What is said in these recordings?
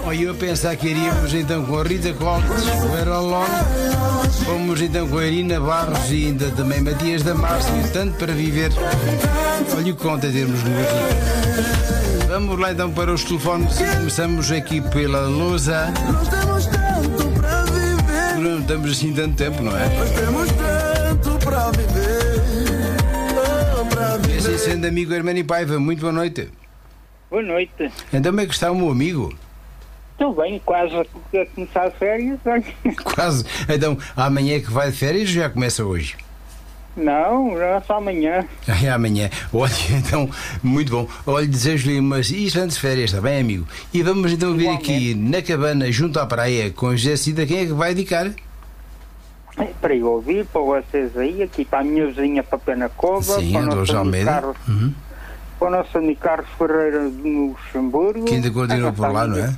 Olha, eu pensar que iríamos então com a Rita Clóvis, o Erolon, fomos então com a Irina Barros e ainda também Matias Damasio, tanto para viver. Olha o que conta termos música. Vamos lá então para os telefones. Começamos aqui pela Lousa. Nós temos tanto para viver. Não estamos assim tanto tempo, não é? Nós temos tanto para viver. Oh, para E assim viver. sendo, amigo Hermano Paiva, muito boa noite. Boa noite. Então como é que está o meu amigo? Estou bem, quase a começar as férias. Olha. Quase. Então, amanhã é que vai de férias ou já começa hoje? Não, é só amanhã. É amanhã. Olha, então, muito bom. Olha, desejo-lhe umas excelentes férias, está bem, amigo? E vamos então vir aqui na cabana, junto à praia, com José Cida. Quem é que vai dedicar? Para eu ouvir, para vocês aí, aqui para a minha vizinha para Penacova, Sim, para o Dr. nosso amigo Almeida. Carlos, para o nosso amigo Carlos Ferreira de Luxemburgo. Que ainda continua a por lá, não é?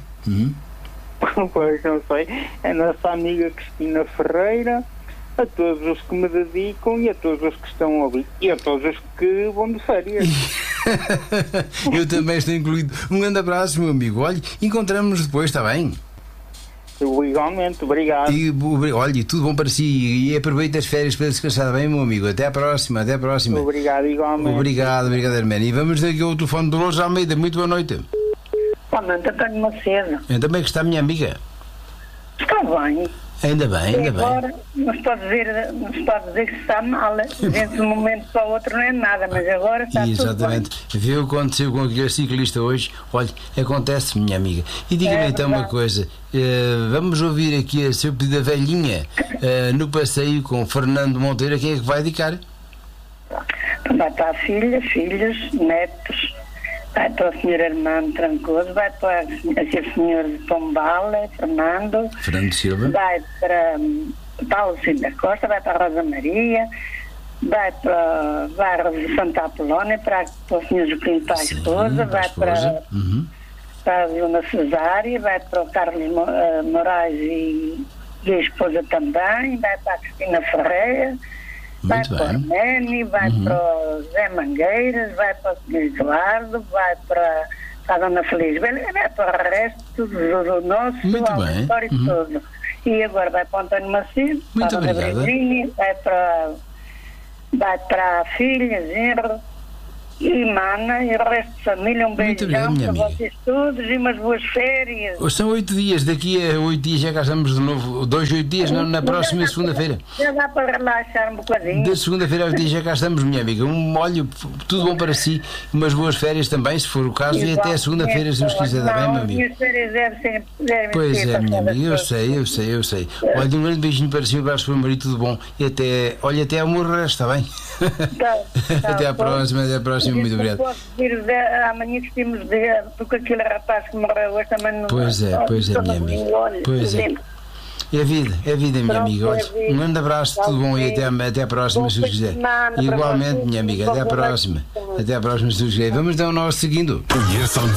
Pois, não sei. A nossa amiga Cristina Ferreira, a todos os que me dedicam e a todos os que estão a ouvir. E a todos os que vão de férias. Eu também estou incluído. Um grande abraço, meu amigo. Olha, encontramos-nos depois, está bem? Igualmente, obrigado. E, olha, tudo bom para si. E aproveite as férias para descansar, está bem, meu amigo? Até à próxima, até à próxima. Obrigado, igualmente. Obrigado, Hermano. E vamos daqui ao telefone do Lourdes Almeida. Muito boa noite. Boa noite, António Macedo. Então, como é que está a minha amiga? Está bem. Ainda bem, E ainda bem. agora não se pode dizer que está mal. De um momento para o outro não é nada, mas agora está Exatamente. Viu o que aconteceu com aquele ciclista hoje? Olha, acontece, minha amiga. E diga-me então uma coisa. Vamos ouvir aqui a seu pedido da velhinha no passeio com Fernando Monteiro. Quem é que vai dedicar? Vai para a filha, filhos, netos. Vai para o Sr. Armando Trancoso, vai para o Sr. de Pombal, Fernando Silva. Vai para Paulo Silva Costa, vai para a Rosa Maria, vai para o bairro de Santa Apolónia, para o Sr. Joaquim para a esposa, vai para a Dona Cesária, vai para o Carlos Moraes e a esposa também, vai para a Cristina Ferreira, vai para o Arménio, vai para o Zé Mangueiras, vai para o Sr. Eduardo, vai para a Dona Feliz Velha, vai para o resto do nosso auditório todo. E agora vai para o António Macedo, muito para a obrigado. Virginia, vai para a filha, Zenro e Mana e o resto de família. Um Muito beijão obrigado, minha para vocês todos e umas boas férias. Hoje são 8 dias, daqui a 8 dias já cá estamos de novo. 2, 8 dias na próxima segunda-feira. Já dá para relaxar um bocadinho. Da segunda-feira ao dia já cá estamos, minha amiga. Olha, tudo bom para si, umas boas férias também, se for o caso, e até a segunda-feira, se os quiser, está bem, meu amigo? As férias devem Pois ser é, minha amiga, eu passadas sei. Olha, um grande beijinho para si, um abraço para o marido, tudo bom. E até ao amor resto, está bem? Até à próxima, muito obrigado. Posso vir amanhã que temos de porque aquele rapaz que morreu hoje também não. Pois é, minha amiga. Pois é. É vida, minha amiga. Olha, um grande abraço, tudo bom e até à próxima, se os quiser. Igualmente, minha amiga, até à próxima, se os quiser. Vamos dar o nosso seguindo. Conheça